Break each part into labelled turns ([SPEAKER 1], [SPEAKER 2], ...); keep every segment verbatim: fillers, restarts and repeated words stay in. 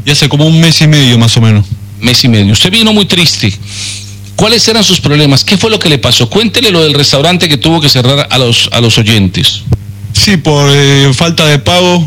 [SPEAKER 1] Ya hace como un mes y medio más o menos.
[SPEAKER 2] Mes y medio. Usted vino muy triste. ¿Cuáles eran sus problemas? ¿Qué fue lo que le pasó? Cuéntele lo del restaurante que tuvo que cerrar a los, a los oyentes.
[SPEAKER 1] Sí, por eh, falta de pago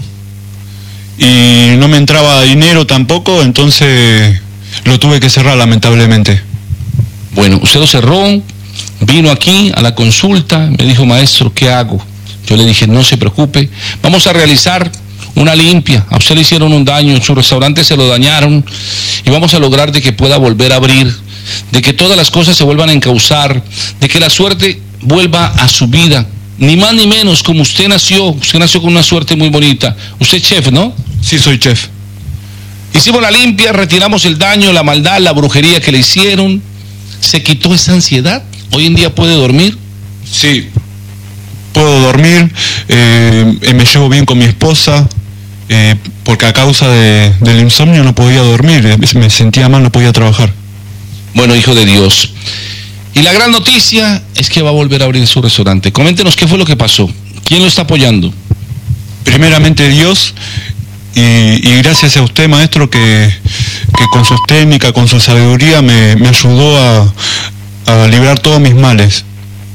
[SPEAKER 1] y no me entraba dinero tampoco, entonces lo tuve que cerrar lamentablemente.
[SPEAKER 2] Bueno, usted lo cerró, vino aquí a la consulta, me dijo, maestro, ¿qué hago? Yo le dije, no se preocupe, vamos a realizar una limpia. A usted le hicieron un daño, su restaurante se lo dañaron y vamos a lograr de que pueda volver a abrir, de que todas las cosas se vuelvan a encauzar, de que la suerte vuelva a su vida. Ni más ni menos, como usted nació, usted nació con una suerte muy bonita. Usted es chef, ¿no?
[SPEAKER 1] Sí, soy chef.
[SPEAKER 2] Hicimos la limpia, retiramos el daño, la maldad, la brujería que le hicieron. ¿Se quitó esa ansiedad? ¿Hoy en día puede dormir?
[SPEAKER 1] Sí, puedo dormir, eh, me llevo bien con mi esposa, eh, porque a causa de, del insomnio no podía dormir, eh, me sentía mal, no podía trabajar.
[SPEAKER 2] Bueno, hijo de Dios. Y la gran noticia es que va a volver a abrir su restaurante. Coméntenos qué fue lo que pasó. ¿Quién lo está apoyando?
[SPEAKER 1] Primeramente Dios, y, y gracias a usted, maestro, que, que con su técnica, con su sabiduría me, me ayudó a, a librar todos mis males.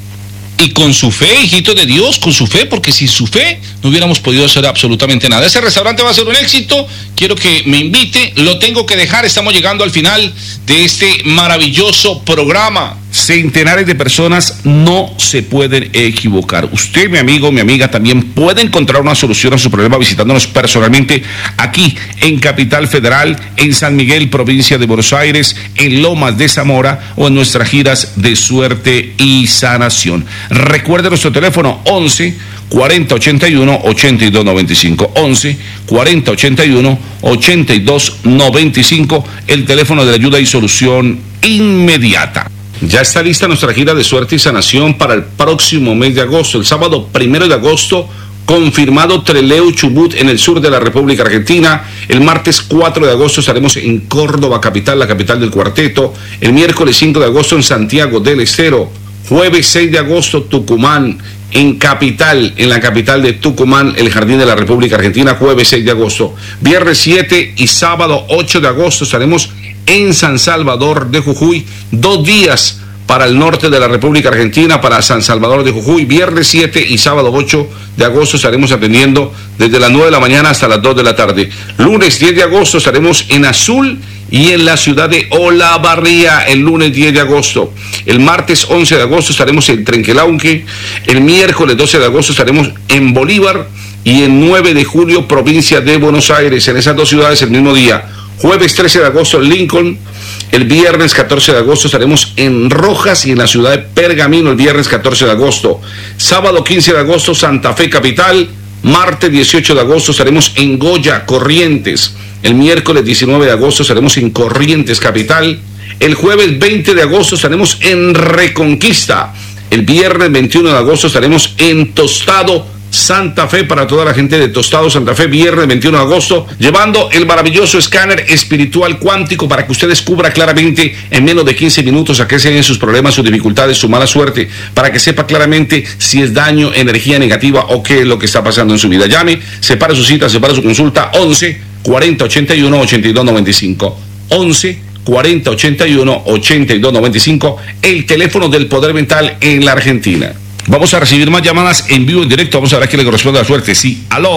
[SPEAKER 2] Y con su fe, hijito de Dios, con su fe, porque sin su fe no hubiéramos podido hacer absolutamente nada. Ese restaurante va a ser un éxito, quiero que me invite, lo tengo que dejar, estamos llegando al final de este maravilloso programa. Centenares de personas no se pueden equivocar. Usted, mi amigo, mi amiga, también puede encontrar una solución a su problema visitándonos personalmente aquí en Capital Federal, en San Miguel, provincia de Buenos Aires, en Lomas de Zamora o en nuestras giras de suerte y sanación. Recuerde nuestro teléfono once cuarenta ochenta y uno ochenta y dos noventa y cinco, once cuarenta ochenta y uno ochenta y dos noventa y cinco, el teléfono de la ayuda y solución inmediata. Ya está lista nuestra gira de suerte y sanación para el próximo mes de agosto. El sábado primero de agosto, confirmado Trelew, Chubut, en el sur de la República Argentina. El martes cuatro de agosto estaremos en Córdoba, capital, la capital del cuarteto. El miércoles cinco de agosto en Santiago del Estero. Jueves seis de agosto, Tucumán, en capital, en la capital de Tucumán, el Jardín de la República Argentina, jueves seis de agosto. Viernes siete y sábado ocho de agosto estaremos en San Salvador de Jujuy, dos días para el norte de la República Argentina, para San Salvador de Jujuy. Viernes siete y sábado ocho de agosto estaremos atendiendo desde las nueve de la mañana hasta las dos de la tarde. Lunes diez de agosto estaremos en Azul y en la ciudad de Olavarría, el lunes diez de agosto. El martes once de agosto estaremos en Trenquelauque. El miércoles doce de agosto estaremos en Bolívar y el nueve de julio, provincia de Buenos Aires, en esas dos ciudades el mismo día. Jueves trece de agosto en Lincoln. El viernes catorce de agosto estaremos en Rojas y en la ciudad de Pergamino el viernes catorce de agosto. Sábado quince de agosto, Santa Fe capital. Martes dieciocho de agosto estaremos en Goya, Corrientes. El miércoles diecinueve de agosto estaremos en Corrientes capital. El jueves veinte de agosto estaremos en Reconquista. El viernes veintiuno de agosto estaremos en Tostado, Santa Fe, para toda la gente de Tostado, Santa Fe, viernes veintiuno de agosto, llevando el maravilloso escáner espiritual cuántico para que usted descubra claramente en menos de quince minutos a qué se deben sus problemas, sus dificultades, su mala suerte, para que sepa claramente si es daño, energía negativa o qué es lo que está pasando en su vida. Llame, separa su cita, separa su consulta, once cuarenta ochenta y uno ochenta y dos noventa y cinco, once cuarenta ochenta y uno ochenta y dos noventa y cinco, el teléfono del poder mental en la Argentina. Vamos a recibir más llamadas en vivo, en directo. Vamos a ver a quién le corresponde la suerte. Sí, aló.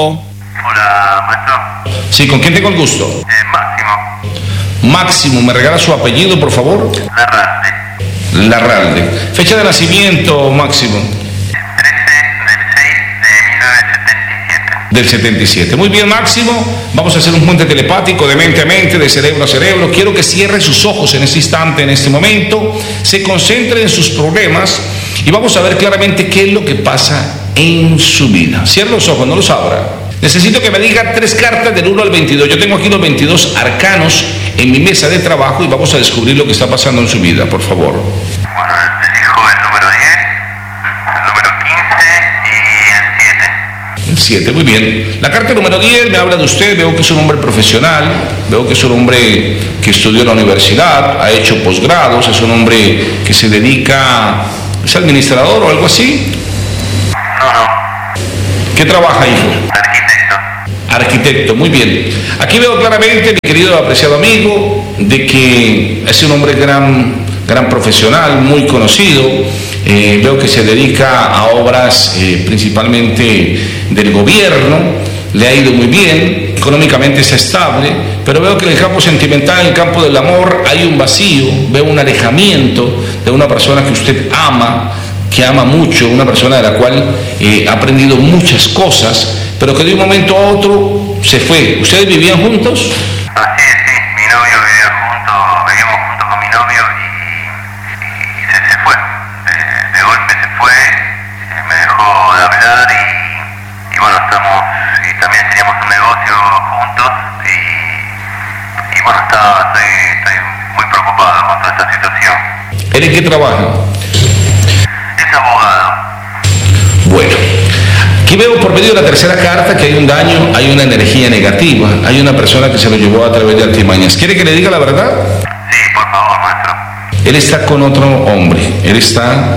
[SPEAKER 3] Hola, maestro.
[SPEAKER 2] Sí, ¿con quién tengo el gusto?
[SPEAKER 3] Eh, Máximo.
[SPEAKER 2] Máximo, ¿me regala su apellido, por favor?
[SPEAKER 3] Larralde.
[SPEAKER 2] Larralde. Fecha de nacimiento, Máximo.
[SPEAKER 3] trece del seis de mil novecientos setenta y siete.
[SPEAKER 2] Del setenta y siete. Muy bien, Máximo. Vamos a hacer un puente telepático de mente a mente, de cerebro a cerebro. Quiero que cierre sus ojos en este instante, en este momento. Se concentre en sus problemas y vamos a ver claramente qué es lo que pasa en su vida. Cierre los ojos, no los abra. Necesito que me diga tres cartas del uno al veintidós. Yo tengo aquí los veintidós arcanos en mi mesa de trabajo y vamos a descubrir lo que está pasando en su vida, por favor.
[SPEAKER 3] Bueno, elijo el número diez, el número quince y el siete.
[SPEAKER 2] El siete, muy bien. La carta número diez me habla de usted. Veo que es un hombre profesional, veo que es un hombre que estudió en la universidad, ha hecho posgrados, es un hombre que se dedica, ¿es administrador o algo así?
[SPEAKER 3] No, no.
[SPEAKER 2] ¿Qué trabaja, hijo?
[SPEAKER 3] Arquitecto.
[SPEAKER 2] Arquitecto, muy bien. Aquí veo claramente, mi querido apreciado amigo, de que es un hombre gran, gran profesional, muy conocido. Eh, veo que se dedica a obras eh, principalmente del gobierno, le ha ido muy bien, económicamente es estable, pero veo que en el campo sentimental, en el campo del amor, hay un vacío, veo un alejamiento de una persona que usted ama, que ama mucho, una persona de la cual eh, ha aprendido muchas cosas, pero que de un momento a otro se fue. ¿Ustedes vivían juntos?
[SPEAKER 3] Así es, sí, mi novio vivía junto, vivíamos junto con mi novio y, y se, se fue, de, de golpe se fue, eh, me dejó de hablar y, y bueno, estamos, y también teníamos un negocio juntos y, y bueno, está, estoy, estoy muy preocupado con toda esta situación.
[SPEAKER 2] ¿Él en qué trabaja?
[SPEAKER 3] Es abogado.
[SPEAKER 2] Bueno, aquí veo por medio de la tercera carta que hay un daño, hay una energía negativa, hay una persona que se lo llevó a través de artimañas. ¿Quiere que le diga la verdad?
[SPEAKER 3] Sí, por favor, maestro.
[SPEAKER 2] Él está con otro hombre, él está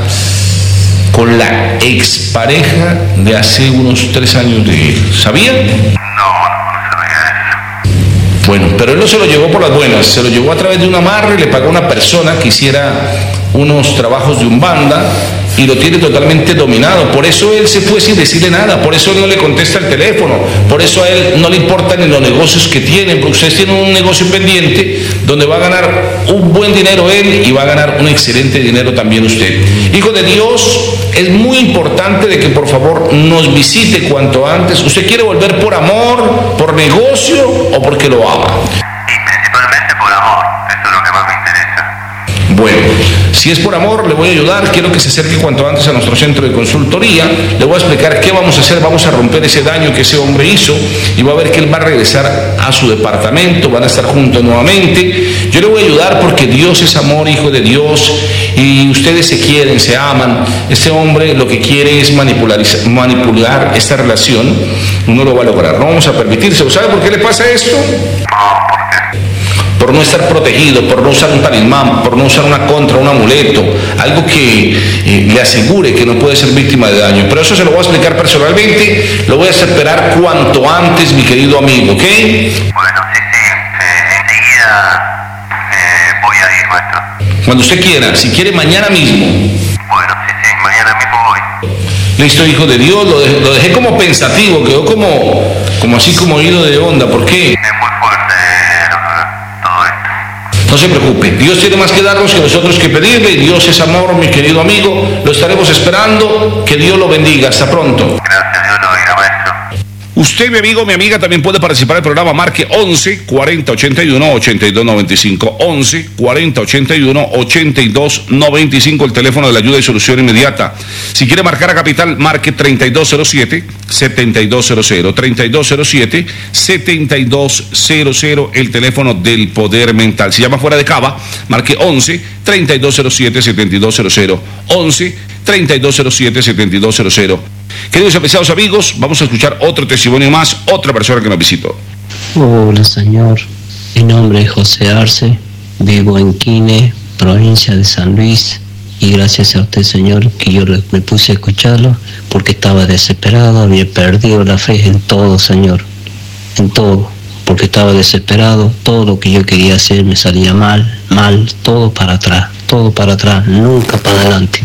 [SPEAKER 2] con la expareja de hace unos tres años de él. ¿Sabía?
[SPEAKER 3] No, no, no sabía eso.
[SPEAKER 2] Bueno, pero él no se lo llevó por las buenas, se lo llevó a través de un amarre, le pagó a una persona que hiciera unos trabajos de umbanda y lo tiene totalmente dominado. Por eso él se fue sin decirle nada, por eso él no le contesta el teléfono, por eso a él no le importan ni los negocios que tienen, porque ustedes tienen un negocio pendiente donde va a ganar un buen dinero él y va a ganar un excelente dinero también usted. Hijo de Dios, es muy importante de que por favor nos visite cuanto antes. ¿Usted quiere volver por amor, por negocio o porque lo ama?
[SPEAKER 3] Y principalmente por amor, eso es lo que más me interesa.
[SPEAKER 2] Bueno, si es por amor, le voy a ayudar. Quiero que se acerque cuanto antes a nuestro centro de consultoría. Le voy a explicar qué vamos a hacer. Vamos a romper ese daño que ese hombre hizo y va a ver que él va a regresar a su departamento. Van a estar juntos nuevamente. Yo le voy a ayudar porque Dios es amor, hijo de Dios, y ustedes se quieren, se aman. Este hombre lo que quiere es manipular, manipular esta relación. No lo va a lograr. No vamos a permitirse. ¿Sabe por qué le pasa esto?
[SPEAKER 3] No, ¿por qué?
[SPEAKER 2] Por no estar protegido, por no usar un talismán, por no usar una contra, un amuleto, algo que eh, le asegure que no puede ser víctima de daño. Pero eso se lo voy a explicar personalmente, lo voy a hacer esperar cuanto antes, mi querido amigo, ¿ok?
[SPEAKER 3] Bueno, sí, sí, eh, enseguida eh, voy a ir, maestro.
[SPEAKER 2] Cuando usted quiera, si quiere mañana mismo.
[SPEAKER 3] Bueno, sí, sí, mañana mismo voy.
[SPEAKER 2] Listo, hijo de Dios, lo dejé, lo dejé como pensativo, quedó como, como así como hilo de onda. ¿Por qué?
[SPEAKER 3] Es muy fuerte eh, todo esto.
[SPEAKER 2] No se preocupe, Dios tiene más que darnos que nosotros que pedirle, y Dios es amor, mi querido amigo, lo estaremos esperando, que Dios lo bendiga, hasta pronto.
[SPEAKER 3] Gracias, Dios lo bendiga, maestro.
[SPEAKER 2] Usted, mi amigo, mi amiga, también puede participar del programa. Marque once cuarenta ochenta y uno ochenta y dos noventa y cinco. once cuarenta ochenta y uno ochenta y dos noventa y cinco, el teléfono de la ayuda y solución inmediata. Si quiere marcar a Capital, marque treinta y dos cero siete, setenta y dos cero cero. treinta y dos cero siete, setenta y dos cero cero, el teléfono del poder mental. Si llama fuera de Cava, marque once treinta y dos cero siete, setenta y dos cero cero. once treinta y dos cero siete, setenta y dos cero cero. Queridos y apreciados amigos, vamos a escuchar otro testimonio más, otra persona que nos visitó.
[SPEAKER 4] Hola, señor. Mi nombre es José Arce, vivo en Quine, provincia de San Luis, y gracias a usted, señor, que yo le- me puse a escucharlo porque estaba desesperado, había perdido la fe en todo, señor, en todo, porque estaba desesperado, todo lo que yo quería hacer me salía mal, mal, todo para atrás, todo para atrás, nunca para adelante.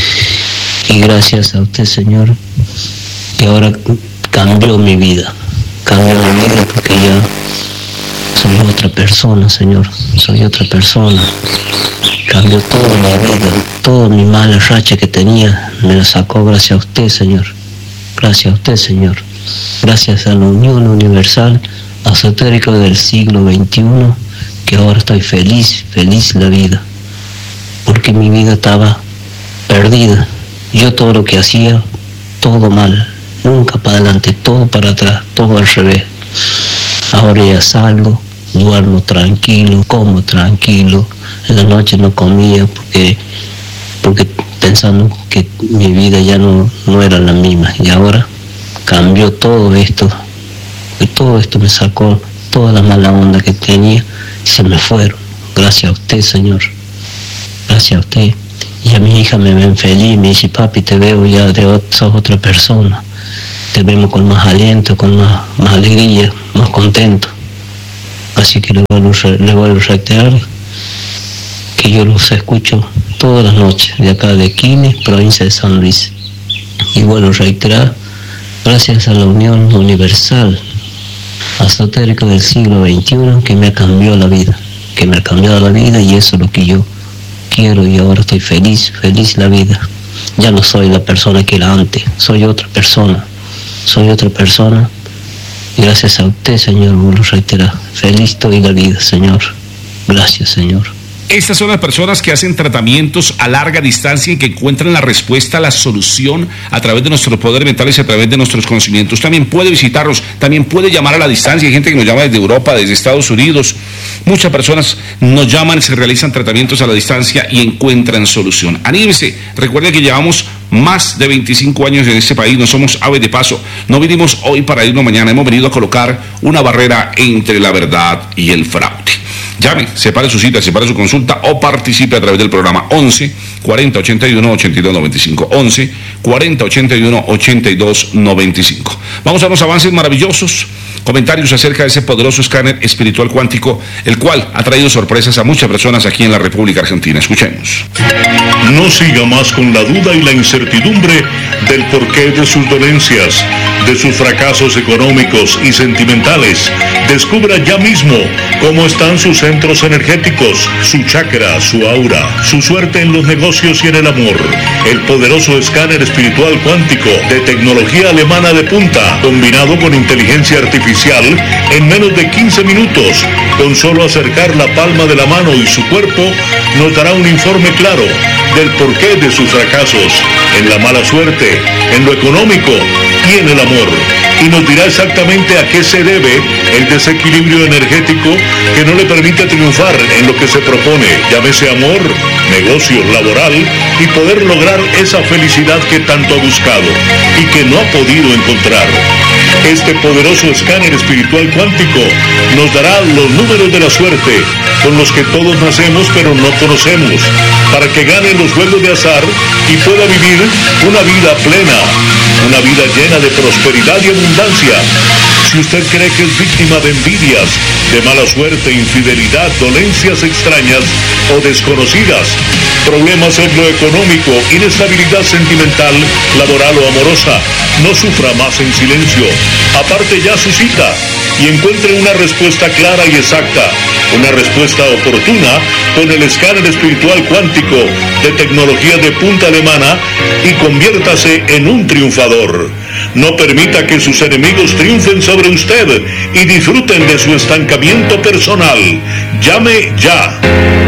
[SPEAKER 4] Y gracias a usted, señor, que ahora cambió mi vida, cambió mi vida porque ya soy otra persona, señor, soy otra persona. Cambió toda mi vida, toda mi mala racha que tenía, me la sacó gracias a usted, señor. Gracias a usted, señor. Gracias a la Unión Universal Esotérica del siglo veintiuno, que ahora estoy feliz, feliz la vida. Porque mi vida estaba perdida. Yo todo lo que hacía, todo mal. Nunca para adelante, todo para atrás, todo al revés. Ahora ya salgo, duermo tranquilo, como tranquilo. En la noche no comía porque, porque pensando que mi vida ya no, no era la misma. Y ahora cambió todo esto. Y todo esto me sacó toda la mala onda que tenía y se me fueron. Gracias a usted, señor. Gracias a usted. Y a mi hija me ven feliz, me dice, papi, te veo ya de ot- sos otra persona. te vemos con más aliento, con más, más alegría, más contento. Así que le vuelvo, le vuelvo a reiterar que yo los escucho todas las noches de acá de Quines, provincia de San Luis. Y vuelvo a reiterar, gracias a la Unión Universal Esotérica del siglo veintiuno, que me ha cambiado la vida, que me ha cambiado la vida, y eso es lo que yo quiero, y ahora estoy feliz, feliz la vida. Ya no soy la persona que era antes, soy otra persona, soy otra persona. Gracias a usted, Señor, vuelvo a reiterar, feliz estoy la vida, Señor. Gracias, Señor.
[SPEAKER 2] Estas son las personas que hacen tratamientos a larga distancia y que encuentran la respuesta, la solución a través de nuestros poderes mentales y a través de nuestros conocimientos. También puede visitarnos, también puede llamar a la distancia. Hay gente que nos llama desde Europa, desde Estados Unidos. Muchas personas nos llaman, se realizan tratamientos a la distancia y encuentran solución. Anímese, recuerde que llevamos más de veinticinco años en este país, no somos aves de paso, no vinimos hoy para irnos mañana, hemos venido a colocar una barrera entre la verdad y el fraude. Llame, separe su cita, separe su consulta o participe a través del programa once cuarenta ochenta y uno ochenta y dos noventa y cinco. once cuarenta ochenta y uno ochenta y dos noventa y cinco. Vamos a unos avances maravillosos, comentarios acerca de ese poderoso escáner espiritual cuántico, el cual ha traído sorpresas a muchas personas aquí en la República Argentina. Escuchemos.
[SPEAKER 5] No siga más con la duda y la incertidumbre del porqué de sus dolencias, de sus fracasos económicos y sentimentales. Descubra ya mismo cómo están sus centros energéticos, su chakra, su aura, su suerte en los negocios y en el amor. El poderoso escáner espiritual cuántico de tecnología alemana de punta, combinado con inteligencia artificial, en menos de quince minutos, con solo acercar la palma de la mano y su cuerpo, nos dará un informe claro del porqué de sus fracasos, en la mala suerte, en lo económico y en el amor. Y nos dirá exactamente a qué se debe el desequilibrio energético que no le permite triunfar en lo que se propone, llámese amor, negocio, laboral, y poder lograr esa felicidad que tanto ha buscado y que no ha podido encontrar. Este poderoso escáner espiritual cuántico nos dará los números de la suerte con los que todos nacemos pero no conocemos, para que gane los juegos de azar y pueda vivir una vida plena, una vida llena de prosperidad y abundancia. Si usted cree que es víctima de envidias, de mala suerte, infidelidad, dolencias extrañas o desconocidas, problemas en lo económico, inestabilidad sentimental, laboral o amorosa, no sufra más en silencio. Aparte ya su cita y encuentre una respuesta clara y exacta, una respuesta oportuna con el escáner espiritual cuántico de tecnología de punta alemana y conviértase en un triunfador. No permita que sus enemigos triunfen sobre usted y disfruten de su estancamiento personal. Llame ya.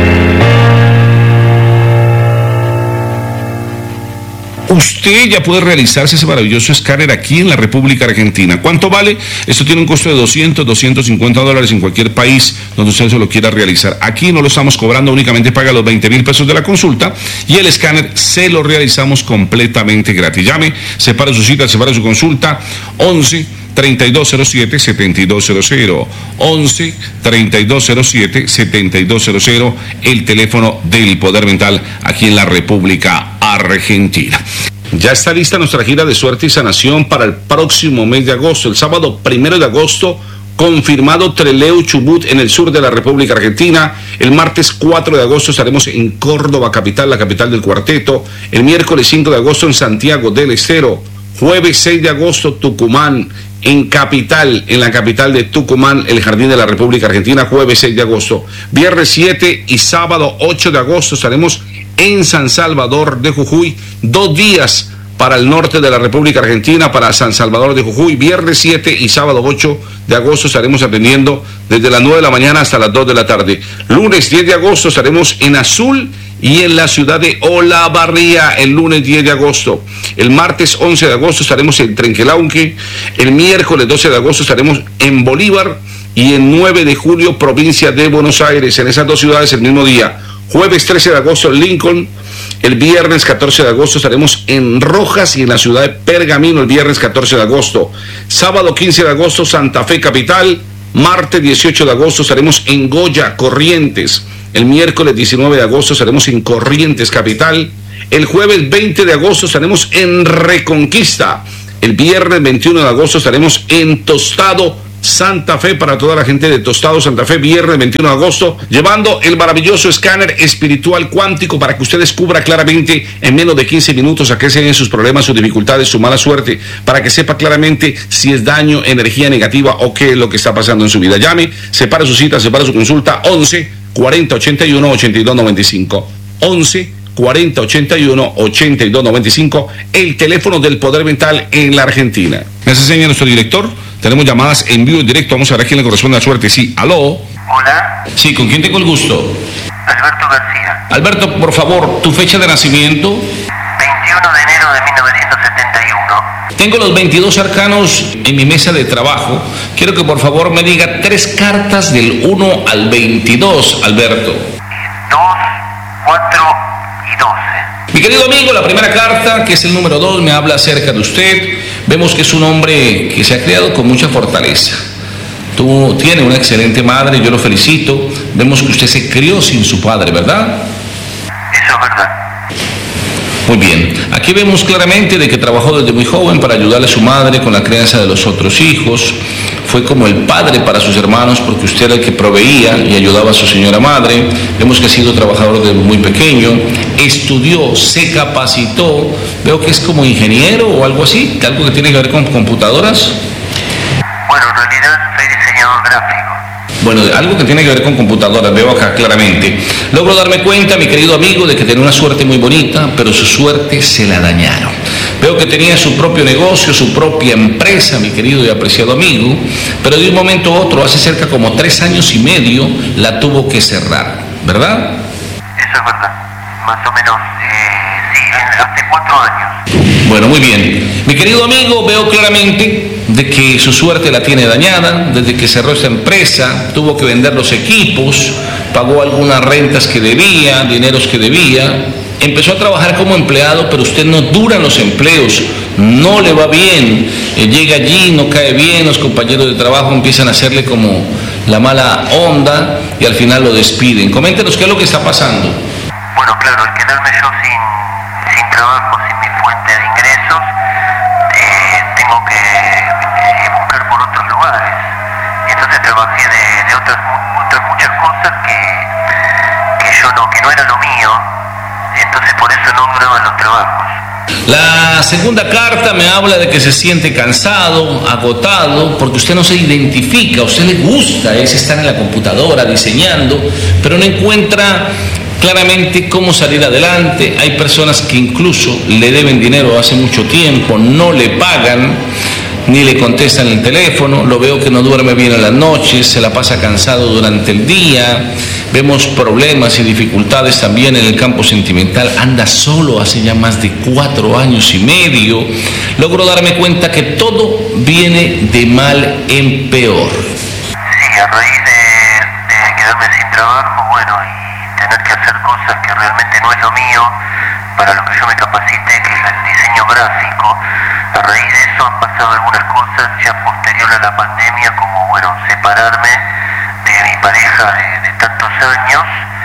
[SPEAKER 2] Usted ya puede realizarse ese maravilloso escáner aquí en la República Argentina. ¿Cuánto vale? Esto tiene un costo de doscientos, doscientos cincuenta dólares en cualquier país donde usted se lo quiera realizar. Aquí no lo estamos cobrando, únicamente paga los veinte mil pesos de la consulta y el escáner se lo realizamos completamente gratis. Llame, separe su cita, separe su consulta, once treinta y dos cero siete setenta y dos cero cero, once treinta y dos cero siete setenta y dos cero cero, el teléfono del Poder Mental aquí en la República Argentina. Ya está lista nuestra gira de suerte y sanación para el próximo mes de agosto. El sábado primero de agosto, confirmado Trelew, Chubut, en el sur de la República Argentina. El martes cuatro de agosto estaremos en Córdoba capital, la capital del cuarteto. El miércoles cinco de agosto en Santiago del Estero. Jueves seis de agosto, Tucumán, en capital, en la capital de Tucumán, el Jardín de la República Argentina, jueves seis de agosto. Viernes siete y sábado ocho de agosto estaremos en San Salvador de Jujuy, dos días para el norte de la República Argentina, para San Salvador de Jujuy. Viernes siete y sábado ocho de agosto estaremos atendiendo desde las nueve de la mañana hasta las dos de la tarde. Lunes diez de agosto estaremos en Azul y en la ciudad de Olavarría, el lunes diez de agosto. El martes once de agosto estaremos en Trenquelauquen. El miércoles doce de agosto estaremos en Bolívar y el nueve de julio, provincia de Buenos Aires, en esas dos ciudades el mismo día. Jueves trece de agosto en Lincoln. El viernes catorce de agosto estaremos en Rojas y en la ciudad de Pergamino el viernes catorce de agosto. Sábado quince de agosto, Santa Fe capital. Martes dieciocho de agosto estaremos en Goya, Corrientes. El miércoles diecinueve de agosto estaremos en Corrientes capital. El jueves veinte de agosto estaremos en Reconquista. El viernes veintiuno de agosto estaremos en Tostado, Santa Fe, para toda la gente de Tostado, Santa Fe, viernes veintiuno de agosto, llevando el maravilloso escáner espiritual cuántico para que usted descubra claramente en menos de quince minutos a qué se deben sus problemas, sus dificultades, su mala suerte, para que sepa claramente si es daño, energía negativa o qué es lo que está pasando en su vida. Llame, separa su cita, separa su consulta, once cuarenta ochenta y uno ochenta y dos noventa y cinco, once cuarenta ochenta y uno ochenta y dos noventa y cinco, el teléfono del poder mental en la Argentina. Me hace señal nuestro director. Tenemos llamadas en vivo y directo. Vamos a ver a quién le corresponde la suerte. Sí, aló.
[SPEAKER 3] Hola.
[SPEAKER 2] Sí, ¿con quién tengo el gusto?
[SPEAKER 3] Alberto García.
[SPEAKER 2] Alberto, por favor, tu fecha de nacimiento.
[SPEAKER 3] veintiuno de enero de mil novecientos setenta y uno.
[SPEAKER 2] Tengo los veintidós arcanos en mi mesa de trabajo. Quiero que por favor me diga tres cartas del uno al veintidós, Alberto.
[SPEAKER 3] dos, cuatro y doce.
[SPEAKER 2] Mi querido amigo, la primera carta, que es el número dos, me habla acerca de usted. Vemos que es un hombre que se ha criado con mucha fortaleza. Tú tiene una excelente madre, yo lo felicito. Vemos que usted se crió sin su padre, ¿verdad?
[SPEAKER 3] Eso es verdad.
[SPEAKER 2] Muy bien. Aquí vemos claramente de que trabajó desde muy joven para ayudarle a su madre con la crianza de los otros hijos. Fue como el padre para sus hermanos porque usted era el que proveía y ayudaba a su señora madre. Vemos que ha sido trabajador desde muy pequeño. Estudió, se capacitó. Veo que es como ingeniero o algo así, algo que tiene que ver con computadoras.
[SPEAKER 3] Bueno, en realidad soy diseñador gráfico.
[SPEAKER 2] Bueno, algo que tiene que ver con computadoras, veo acá claramente. Logro darme cuenta, mi querido amigo, de que tenía una suerte muy bonita, pero su suerte se la dañaron. Veo que tenía su propio negocio, su propia empresa, mi querido y apreciado amigo, pero de un momento a otro, hace cerca como tres años y medio, la tuvo que cerrar, ¿verdad?
[SPEAKER 3] Eso es verdad. Más o menos, eh, sí, hace cuatro años.
[SPEAKER 2] Bueno, muy bien. Mi querido amigo, veo claramente de que su suerte la tiene dañada, desde que cerró esta empresa, tuvo que vender los equipos, pagó algunas rentas que debía, dineros que debía, empezó a trabajar como empleado, pero usted no dura en los empleos, no le va bien, eh, llega allí, no cae bien, los compañeros de trabajo empiezan a hacerle como la mala onda y al final lo despiden. Coméntenos qué es lo que está pasando.
[SPEAKER 3] Bueno, claro, al quedarme yo sin, sin trabajo, sin mi fuente de ingresos, eh, tengo que eh, buscar por otros lugares. Y entonces trabajé de, de otras, otras muchas cosas que, que yo no, que no era lo mío. Entonces por eso no duraban los trabajos.
[SPEAKER 2] La segunda carta me habla de que se siente cansado, agotado, porque usted no se identifica, a usted le gusta es estar en la computadora diseñando, pero no encuentra claramente cómo salir adelante. Hay personas que incluso le deben dinero hace mucho tiempo, no le pagan, ni le contestan el teléfono, lo veo que no duerme bien en las noches, se la pasa cansado durante el día, vemos problemas y dificultades también en el campo sentimental, anda solo hace ya más de cuatro años y medio. Logro darme cuenta que todo viene de mal en peor.
[SPEAKER 3] Sí, a raíz de, de quedarme sin trabajo, bueno, y tener que hacer cosas que realmente no es lo mío, para lo que yo me capacité, que es el diseño gráfico. A raíz de eso han pasado algunas cosas ya posterior a la pandemia, como, bueno, separarme de mi pareja de, de tantos años.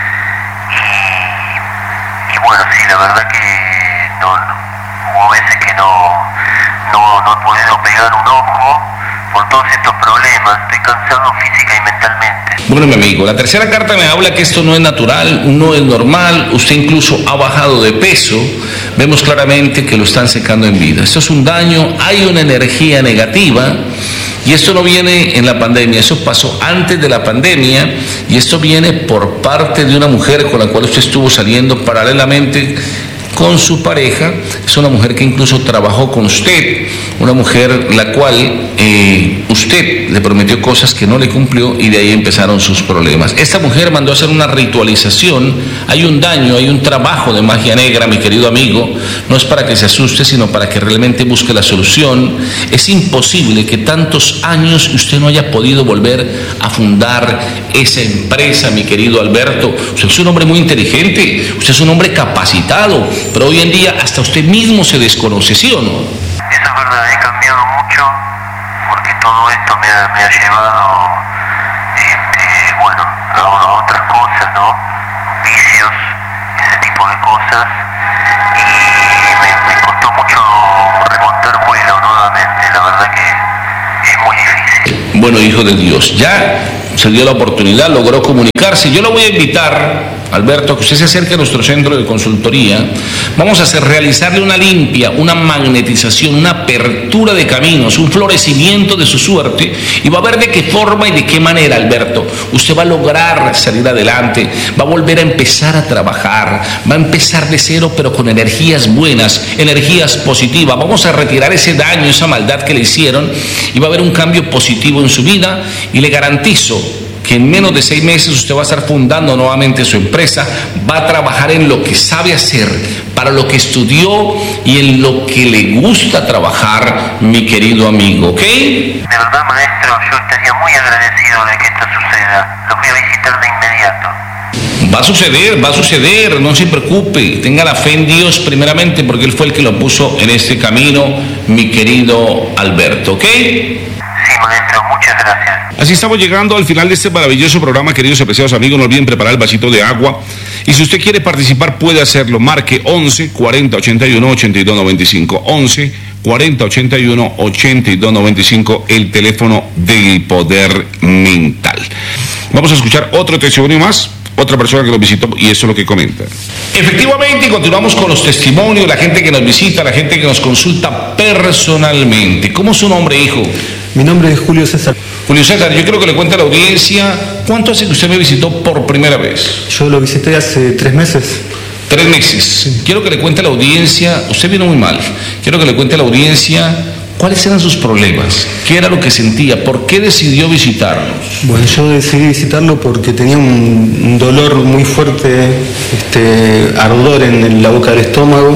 [SPEAKER 3] Y, y bueno, sí, la verdad que no, no, hubo veces que no, no, no he podido pegar un ojo por todos estos problemas. Estoy cansado física y mentalmente.
[SPEAKER 2] Bueno, mi amigo, la tercera carta me habla que esto no es natural, no es normal, usted incluso ha bajado de peso, vemos claramente que lo están secando en vida. Esto es un daño, hay una energía negativa y esto no viene en la pandemia, eso pasó antes de la pandemia y esto viene por parte de una mujer con la cual usted estuvo saliendo paralelamente con su pareja. Es una mujer que incluso trabajó con usted, una mujer la cual eh, usted le prometió cosas que no le cumplió y de ahí empezaron sus problemas. Esta mujer mandó a hacer una ritualización, hay un daño, hay un trabajo de magia negra, mi querido amigo, no es para que se asuste, sino para que realmente busque la solución. Es imposible que tantos años usted no haya podido volver a fundar esa empresa, mi querido Alberto. Usted es un hombre muy inteligente, usted es un hombre capacitado, pero hoy en día hasta usted mismo se desconoce, ¿sí o no?
[SPEAKER 3] Eso es verdad, he cambiado mucho porque todo esto me ha, me ha llevado este, bueno, a, a otras cosas, ¿no? Vicios, ese tipo de cosas, y me, me costó mucho remontar vuelo nuevamente.
[SPEAKER 2] hijo de Dios. Ya se dio la oportunidad, logró comunicarse. Yo lo voy a invitar, Alberto, a que usted se acerque a nuestro centro de consultoría. Vamos a hacer, realizarle una limpia, una magnetización, una apertura de caminos, un florecimiento de su suerte, y va a ver de qué forma y de qué manera, Alberto, usted va a lograr salir adelante, va a volver a empezar a trabajar, va a empezar de cero, pero con energías buenas, energías positivas. Vamos a retirar ese daño, esa maldad que le hicieron, y va a haber un cambio positivo en su vida, y le garantizo que en menos de seis meses usted va a estar fundando nuevamente su empresa, va a trabajar en lo que sabe hacer, para lo que estudió y en lo que le gusta trabajar, mi querido amigo, ¿ok?
[SPEAKER 3] De verdad, maestro, yo estaría muy agradecido de que esto suceda. Lo voy a visitar de inmediato.
[SPEAKER 2] Va a suceder, va a suceder, no se preocupe, tenga la fe en Dios primeramente, porque Él fue el que lo puso en este camino, mi querido Alberto, ¿ok?
[SPEAKER 3] Sí, maestro, muchas gracias.
[SPEAKER 2] Así estamos llegando al final de este maravilloso programa, queridos y apreciados amigos. No olviden preparar el vasito de agua. Y si usted quiere participar, puede hacerlo. Marque once, cuarenta, ochenta y uno, ochenta y dos noventa y cinco. once, cuarenta, ochenta y uno, ochenta y dos noventa y cinco, el teléfono del poder mental. Vamos a escuchar otro testimonio más. Otra persona que nos visitó, y eso es lo que comenta. Efectivamente, continuamos con los testimonios, la gente que nos visita, la gente que nos consulta personalmente. ¿Cómo es su nombre, hijo?
[SPEAKER 6] Mi nombre es Julio César.
[SPEAKER 2] Julio César, yo quiero que le cuente a la audiencia, ¿cuánto hace que usted me visitó por primera vez?
[SPEAKER 6] Yo lo visité hace tres meses.
[SPEAKER 2] Tres meses. Sí. Quiero que le cuente a la audiencia, usted vino muy mal, quiero que le cuente a la audiencia cuáles eran sus problemas, qué era lo que sentía, por qué decidió visitarnos.
[SPEAKER 6] Bueno, yo decidí visitarlo porque tenía un, un dolor muy fuerte, este, ardor en la boca del estómago,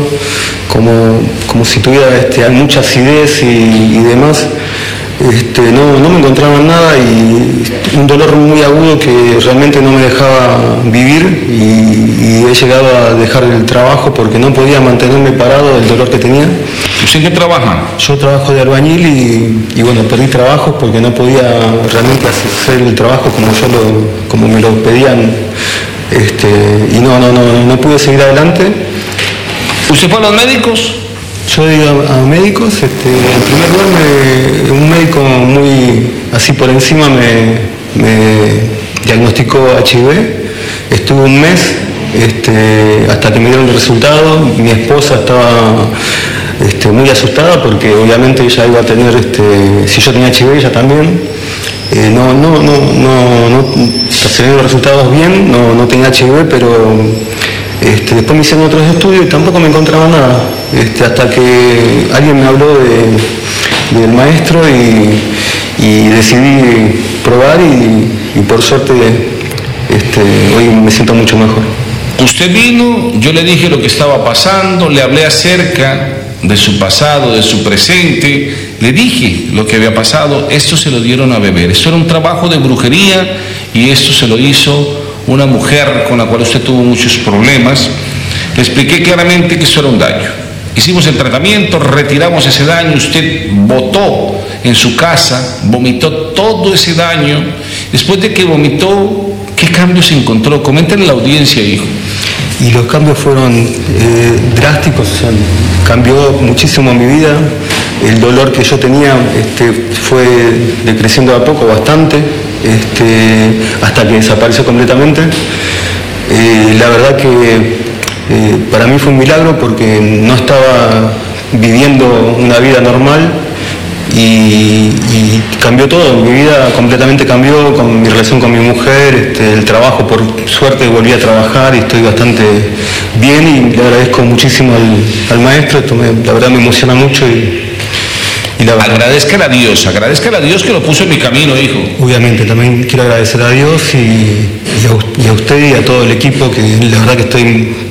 [SPEAKER 6] como, como si tuviera este, mucha acidez y, y demás. Este, no, no me encontraba nada y un dolor muy agudo que realmente no me dejaba vivir, y, y he llegado a dejar el trabajo porque no podía mantenerme parado del dolor que tenía.
[SPEAKER 2] ¿Usted qué trabaja?
[SPEAKER 6] Yo trabajo de albañil y, y bueno, perdí trabajo porque no podía realmente hacer el trabajo como yo lo, como me lo pedían, este, y no, no, no, no pude seguir adelante.
[SPEAKER 2] ¿Usted fue a los médicos?
[SPEAKER 6] Yo he ido a, a médicos, este, en primer lugar me, un médico muy así por encima me, me diagnosticó H I V, estuve un mes este, hasta que me dieron el resultado. Mi esposa estaba este, muy asustada porque obviamente ella iba a tener, este, si yo tenía H I V ella también, eh, no, no, no, no, no, se dieron los resultados bien, no, no tenía H I V, pero Este, después me hicieron otros estudios y tampoco me encontraba nada, este, hasta que alguien me habló de, del maestro y, y decidí probar y, y por suerte este, hoy me siento mucho mejor.
[SPEAKER 2] Usted vino, yo le dije lo que estaba pasando, le hablé acerca de su pasado, de su presente, le dije lo que había pasado. Esto se lo dieron a beber, esto era un trabajo de brujería y esto se lo hizo una mujer con la cual usted tuvo muchos problemas. Le expliqué claramente que eso era un daño. Hicimos el tratamiento, retiramos ese daño, usted botó en su casa, vomitó todo ese daño. Después de que vomitó, ¿qué cambios encontró? Coméntenle a la audiencia, hijo.
[SPEAKER 6] Y los cambios fueron eh, drásticos, o sea, cambió muchísimo mi vida. El dolor que yo tenía este, fue decreciendo a poco bastante, este, hasta que desapareció completamente. Eh, la verdad que eh, para mí fue un milagro porque no estaba viviendo una vida normal y, y cambió todo. Mi vida completamente cambió, con mi relación con mi mujer, este, el trabajo, por suerte volví a trabajar y estoy bastante bien y le agradezco muchísimo al, al maestro. Esto me, la verdad me emociona mucho y Y la
[SPEAKER 2] agradezca a Dios, agradezca a Dios que lo puso en mi camino, hijo.
[SPEAKER 6] Obviamente, también quiero agradecer a Dios y, y, a, y a usted y a todo el equipo, que la verdad que estoy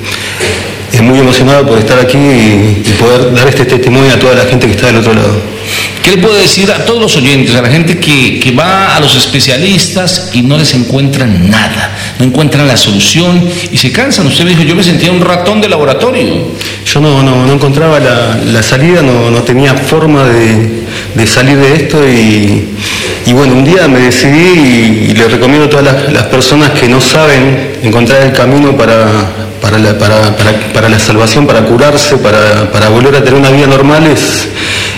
[SPEAKER 6] eh, muy emocionado por estar aquí y, y poder dar este testimonio a toda la gente que está del otro lado.
[SPEAKER 2] ¿Qué le puedo decir a todos los oyentes, a la gente que, que va a los especialistas y no les encuentran nada, no encuentran la solución y se cansan? Usted me dijo, yo me sentía un ratón de laboratorio.
[SPEAKER 6] Yo no, no, no encontraba la, la salida, no, no tenía forma de, de salir de esto y, y bueno, un día me decidí y, y le recomiendo a todas las, las personas que no saben encontrar el camino para, para, la, para, para, para la salvación, para curarse, para, para volver a tener una vida normal, es,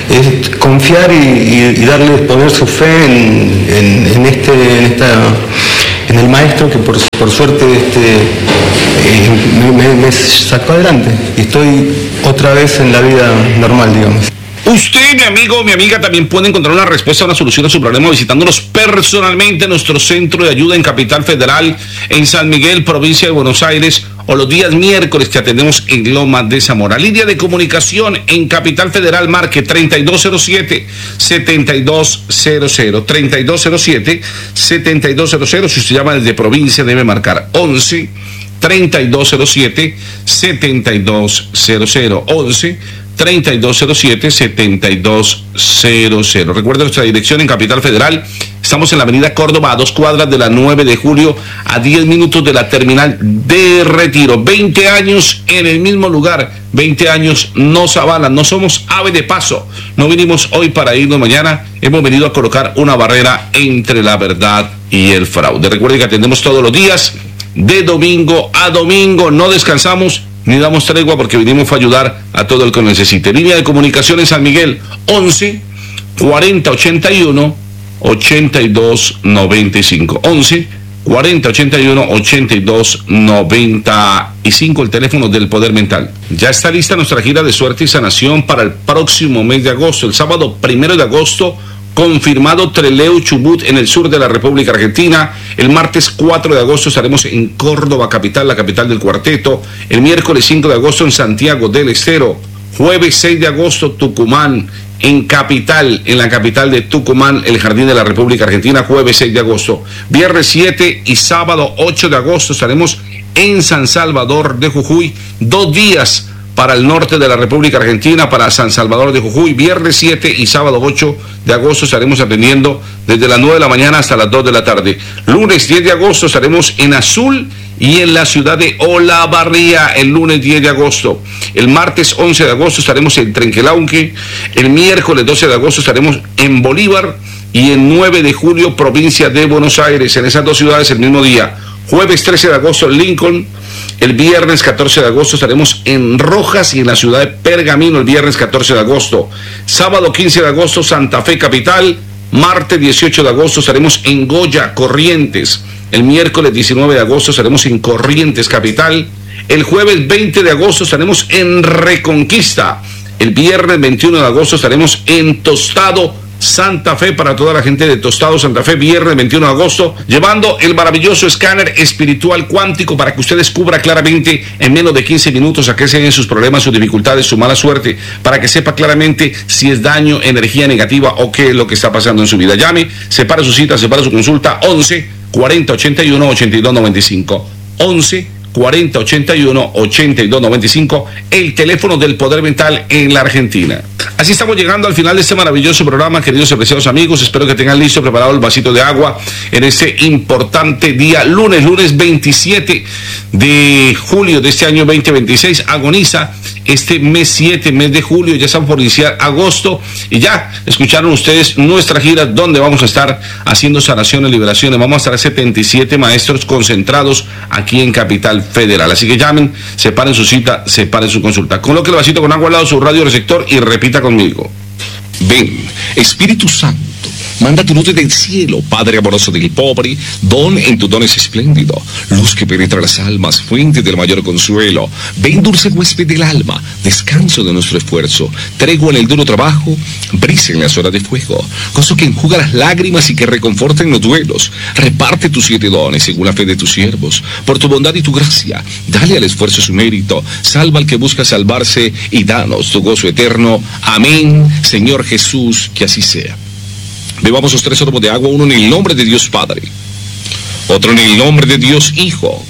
[SPEAKER 6] es confiar y, y, y darle, poner su fe en, en, en, este, en, esta, en el Maestro que por, por suerte este, eh, me, me sacó adelante y estoy otra vez en la vida normal, digamos.
[SPEAKER 2] Usted, mi amigo, mi amiga, también puede encontrar una respuesta, una solución a su problema visitándonos personalmente en nuestro centro de ayuda en Capital Federal, en San Miguel, provincia de Buenos Aires, o los días miércoles que atendemos en Loma de Zamora. Línea de comunicación en Capital Federal, marque treinta y dos cero siete, setenta y dos cero cero, treinta y dos cero siete, setenta y dos cero cero. Si usted llama desde provincia, debe marcar once, treinta y dos cero siete, setenta y dos cero cero, once, treinta y dos cero siete, setenta y dos cero cero. Recuerda nuestra dirección en Capital Federal. Estamos en la avenida Córdoba, a dos cuadras de la nueve de julio, a diez minutos de la terminal de Retiro. veinte años en el mismo lugar, veinte años nos avalan. No somos ave de paso. No vinimos hoy para irnos mañana. Hemos venido a colocar una barrera entre la verdad y el fraude. Recuerden que atendemos todos los días, de domingo a domingo. No descansamos ni damos tregua porque vinimos a ayudar a todo el que necesite. Línea de comunicación en San Miguel, once, cuarenta, ochenta y uno, ochenta y dos, noventa y cinco. once, cuarenta, ochenta y uno, ochenta y dos, noventa y cinco, el teléfono del Poder Mental. Ya está lista nuestra gira de suerte y sanación para el próximo mes de agosto. El sábado primero de agosto, confirmado Trelew, Chubut, en el sur de la República Argentina. El martes cuatro de agosto estaremos en Córdoba, capital, la capital del cuarteto. El miércoles cinco de agosto en Santiago del Estero. Jueves seis de agosto, Tucumán, en capital, en la capital de Tucumán, el Jardín de la República Argentina, jueves seis de agosto. Viernes siete y sábado ocho de agosto estaremos en San Salvador de Jujuy. Dos días para el norte de la República Argentina, para San Salvador de Jujuy. Viernes siete y sábado ocho de agosto estaremos atendiendo desde las nueve de la mañana hasta las dos de la tarde. Lunes diez de agosto estaremos en Azul y en la ciudad de Olavarría, el lunes diez de agosto. El martes once de agosto estaremos en Trenquelauque. El miércoles doce de agosto estaremos en Bolívar y el nueve de julio, provincia de Buenos Aires, en esas dos ciudades el mismo día. Jueves trece de agosto en Lincoln. El viernes catorce de agosto estaremos en Rojas y en la ciudad de Pergamino, el viernes catorce de agosto. Sábado quince de agosto, Santa Fe capital. Martes dieciocho de agosto estaremos en Goya, Corrientes. El miércoles diecinueve de agosto estaremos en Corrientes capital. El jueves veinte de agosto estaremos en Reconquista. El viernes veintiuno de agosto estaremos en Tostado, Santa Fe, para toda la gente de Tostado, Santa Fe, viernes veintiuno de agosto, llevando el maravilloso escáner espiritual cuántico para que usted descubra claramente en menos de quince minutos a qué se deben sus problemas, sus dificultades, su mala suerte, para que sepa claramente si es daño, energía negativa o qué es lo que está pasando en su vida. Llame, separa su cita, separa su consulta, once, cuarenta, ochenta y uno, ochenta y dos, noventa y cinco, once, cuarenta, ochenta y uno, ochenta y dos, noventa y cinco, el teléfono del Poder Mental en la Argentina. Así estamos llegando al final de este maravilloso programa, queridos y apreciados amigos. Espero que tengan listo, preparado el vasito de agua en este importante día, lunes, lunes veintisiete de julio de este año veinte veintiséis. Agoniza este mes siete, mes de julio, ya estamos por iniciar agosto y ya escucharon ustedes nuestra gira donde vamos a estar haciendo sanaciones, liberaciones. Vamos a estar setenta y siete maestros concentrados aquí en Capital Federal. Así que llamen, separen su cita, separen su consulta. Coloque el vasito con agua al lado de su radio receptor y repita conmigo.
[SPEAKER 7] Ven, Espíritu Santo, manda tu luz del cielo, Padre amoroso del pobre, don en tu don es espléndido, luz que penetra las almas, fuente del mayor consuelo. Ven, dulce huésped del alma, descanso de nuestro esfuerzo, tregua en el duro trabajo, brisa en las horas de fuego, gozo que enjuga las lágrimas y que reconforta en los duelos. Reparte tus siete dones según la fe de tus siervos, por tu bondad y tu gracia, dale al esfuerzo su mérito, salva al que busca salvarse y danos tu gozo eterno. Amén, Señor Jesús, que así sea. Bebamos los tres sorbos de agua, uno en el nombre de Dios Padre, otro en el nombre de Dios Hijo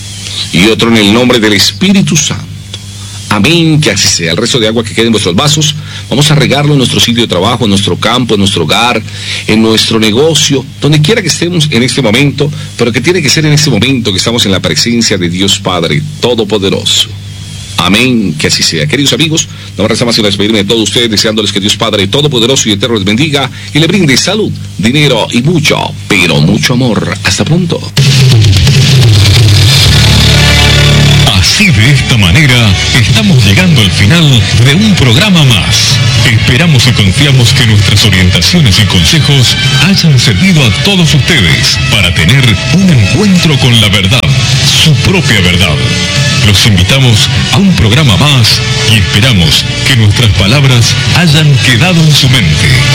[SPEAKER 7] y otro en el nombre del Espíritu Santo. Amén, que así sea. El resto de agua que quede en vuestros vasos, vamos a regarlo en nuestro sitio de trabajo, en nuestro campo, en nuestro hogar, en nuestro negocio, donde quiera que estemos en este momento, pero que tiene que ser en este momento que estamos en la presencia de Dios Padre Todopoderoso. Amén, que así sea. Queridos amigos, no me resta más que despedirme de todos ustedes, deseándoles que Dios Padre Todopoderoso y Eterno les bendiga y le brinde salud, dinero y mucho, pero mucho amor. Hasta pronto.
[SPEAKER 5] Así
[SPEAKER 8] esta manera, estamos llegando al final de un programa más. Esperamos y confiamos que nuestras orientaciones y consejos hayan servido a todos ustedes para tener un encuentro con la verdad, su propia verdad. Los invitamos a un programa más y esperamos que nuestras palabras hayan quedado en su mente.